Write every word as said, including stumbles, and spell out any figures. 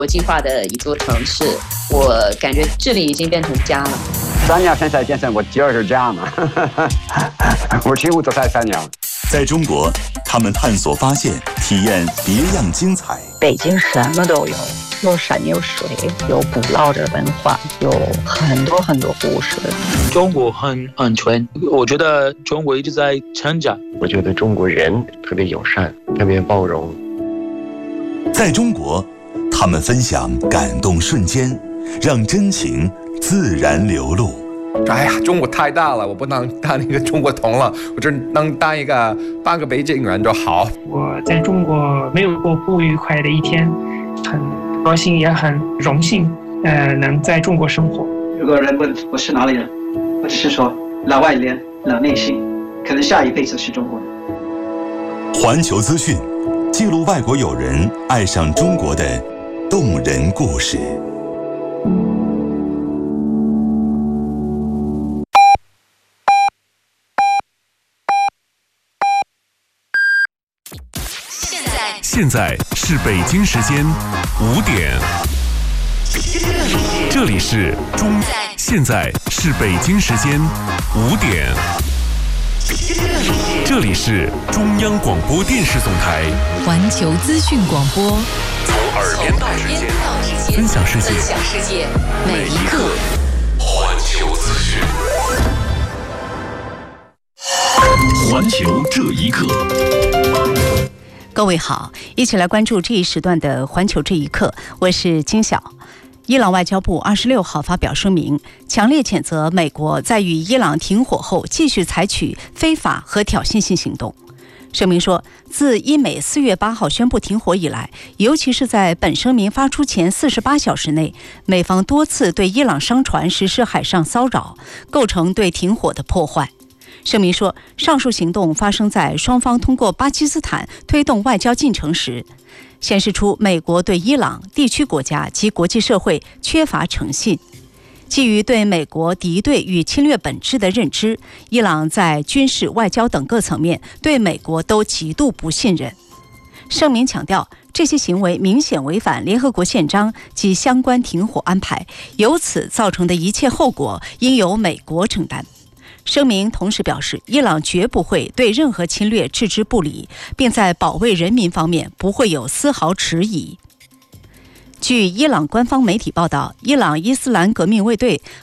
国际化的一座城市，我感觉这里已经变成家了。 三年现在变成我第二个家嘛，我几乎都在三年。 在中国，他们探索发现，体验别样精彩。 北京什么都有，有山有水，有古老的文化，有很多很多故事。 中国很安全，我觉得中国一直在成长。 我觉得中国人特别友善，特别包容。 在中国，他们分享感动瞬间，让真情自然流露。 哎呀，中国太大了，我不能当一个中国通了，我只能当一个半个北京人就好。 我在中国没有过不愉快的一天，很高兴也很荣幸，呃，能在中国生活。 如果人问我是哪里人，我只是说老外脸老内心，可能下一辈子是中国人。 环球资讯，记录外国友人爱上中国的动人故事。 现在是北京时间五点，这里是中。现在是北京时间五点，这里是中央广播电视总台环球资讯广播， 从耳边到指尖，分享世界， 分享世界，每一刻。 环球资讯， 环球这一刻。 各位好，一起来关注这一时段的环球这一刻，我是金晓。伊朗外交部二十六号发表声明，强烈谴责美国在与伊朗停火后继续采取非法和挑衅性行动。声明说，自伊美四月八号宣布停火以来，尤其是在本声明发出前四十八小时内，美方多次对伊朗商船实施海上骚扰，构成对停火的破坏。声明说，上述行动发生在双方通过巴基斯坦推动外交进程时，显示出美国对伊朗、地区国家及国际社会缺乏诚信。基于对美国敌对与侵略本质的认知，伊朗在军事、外交等各层面对美国都极度不信任。声明强调，这些行为明显违反联合国宪章及相关停火安排，由此造成的一切后果应由美国承担。声明同时表示，伊朗绝不会对任何侵略置之不理，并在保卫人民方面不会有丝毫迟疑。据伊朗官方媒体报道，伊朗伊斯兰革命卫队